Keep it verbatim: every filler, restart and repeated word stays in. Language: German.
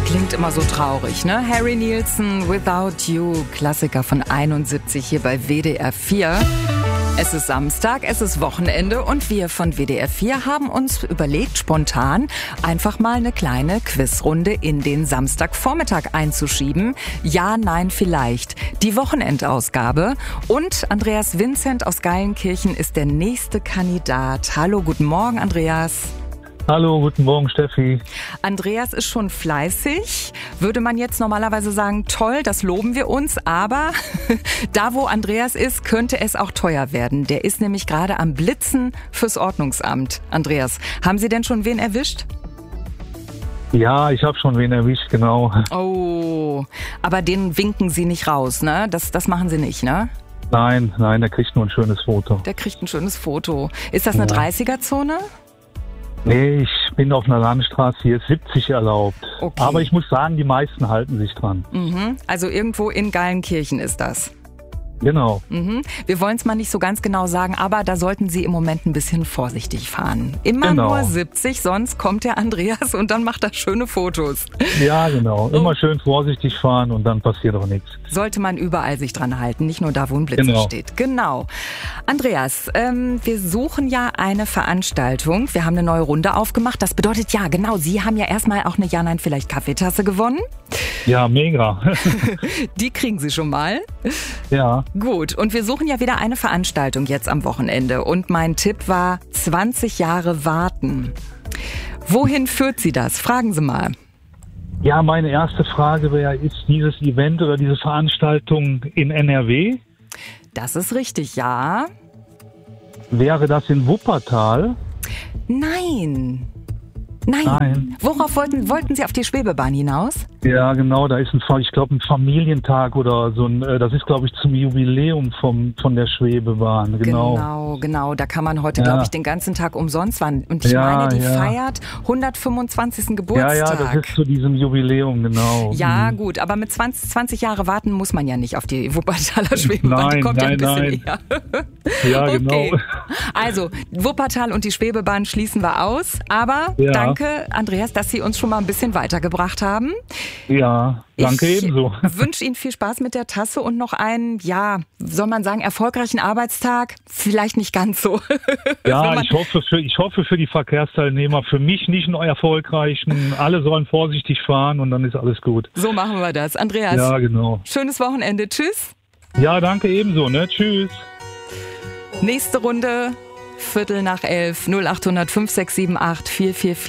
klingt immer so traurig, ne? Harry Nilsson, Without You, Klassiker von einundsiebzig hier bei W D R vier. Es ist Samstag, es ist Wochenende und wir von W D R vier haben uns überlegt, spontan einfach mal eine kleine Quizrunde in den Samstagvormittag einzuschieben. Ja, nein, vielleicht. Die Wochenendausgabe. Und Andreas Vincent aus Geilenkirchen ist der nächste Kandidat. Hallo, guten Morgen, Andreas. Hallo, guten Morgen, Steffi. Andreas ist schon fleißig, würde man jetzt normalerweise sagen, toll, das loben wir uns, aber da, wo Andreas ist, könnte es auch teuer werden. Der ist nämlich gerade am Blitzen fürs Ordnungsamt. Andreas, haben Sie denn schon wen erwischt? Ja, ich habe schon wen erwischt, genau. Oh, aber den winken Sie nicht raus, ne? Das, das machen Sie nicht, ne? Nein, nein, der kriegt nur ein schönes Foto. Der kriegt ein schönes Foto. Ist das eine Ja. dreißiger-Zone? Nee, ich bin auf einer Landstraße, hier ist siebzig erlaubt. Okay. Aber ich muss sagen, die meisten halten sich dran. Mhm. Also irgendwo in Geilenkirchen ist das. Genau. Mhm. Wir wollen es mal nicht so ganz genau sagen, aber da sollten Sie im Moment ein bisschen vorsichtig fahren. Immer Genau. nur siebzig, sonst kommt der Andreas und dann macht er schöne Fotos. Ja, genau. Oh. Immer schön vorsichtig fahren und dann passiert auch nichts. Sollte man überall sich dran halten, nicht nur da, wo ein Blitzer Genau. steht. Genau. Andreas, ähm, wir suchen ja eine Veranstaltung. Wir haben eine neue Runde aufgemacht. Das bedeutet, ja, genau, Sie haben ja erstmal auch eine Ja-Nein-Vielleicht-Kaffeetasse gewonnen. Ja, mega. Die kriegen Sie schon mal. Ja. Gut, und wir suchen ja wieder eine Veranstaltung jetzt am Wochenende. Und mein Tipp war zwanzig Jahre warten. Wohin führt Sie das? Fragen Sie mal. Ja, meine erste Frage wäre, ist dieses Event oder diese Veranstaltung in N R W? Das ist richtig, ja. Wäre das in Wuppertal? Nein. Nein. Nein. Worauf wollten, wollten Sie auf die Schwebebahn hinaus? Ja, genau, da ist ein, Fa- ich glaube, ein Familientag oder so ein, äh, das ist, glaube ich, zum Jubiläum vom, von der Schwebebahn, genau. Genau, genau. Da kann man heute, Ja. glaube ich, den ganzen Tag umsonst fahren. Und ich Ja, meine, die ja. feiert hundertfünfundzwanzigsten Ja, Geburtstag. ja, das ist zu diesem Jubiläum, genau. Ja, Mhm. gut, aber mit zwanzig, zwanzig Jahre warten muss man ja nicht auf die Wuppertaler Schwebebahn. Die Nein, kommt ja ein nein, bisschen eher. Ja, Okay. genau. Also, Wuppertal und die Schwebebahn schließen wir aus. Aber Ja. danke, Andreas, dass Sie uns schon mal ein bisschen weitergebracht haben. Ja, danke ich ebenso. wünsche Ihnen viel Spaß mit der Tasse und noch einen, ja, soll man sagen, erfolgreichen Arbeitstag. Vielleicht nicht ganz so. Wenn Ja, man- ich hoffe, für, ich hoffe für die Verkehrsteilnehmer, für mich nicht einen erfolgreichen. Alle sollen vorsichtig fahren und dann ist alles gut. So machen wir das. Andreas, Ja, genau. schönes Wochenende. Tschüss. Ja, danke ebenso, ne? Tschüss. Nächste Runde, Viertel nach elf, null acht null null fünf sechs sieben acht vier vier vier.